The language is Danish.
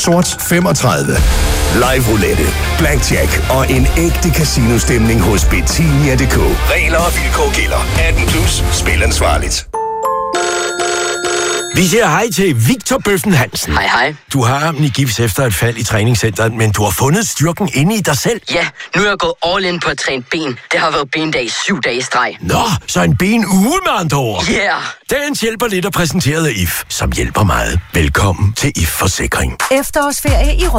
Sort 35. Live roulette, blackjack og en ægte casino-stemning hos Betinia.dk. Regler og vilkår gælder. 18+. Spil ansvarligt. Vi siger hej til Victor Bøffen Hansen. Hej, hej. Du har armen i gips efter et fald i træningscenteret, men du har fundet styrken inde i dig selv. Ja, nu er jeg gået all in på at træne ben. Det har været bendag 7 dage i streg. Nå, så en benuge med andre ord. Yeah! Dagens hjælper lidt er præsenteret af IF, som hjælper meget. Velkommen til IF Forsikring. Efterårsferie i